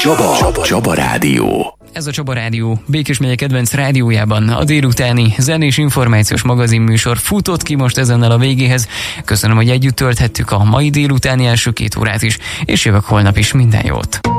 Csaba Rádió. Ez a Csaba Rádió, Békés megye kedvenc rádiójában a délutáni zenés információs magazinműsor futott ki most ezennel a végéhez. Köszönöm, hogy együtt tölthettük a mai délutáni első 2 órát is, és jövök holnap is. Minden jót!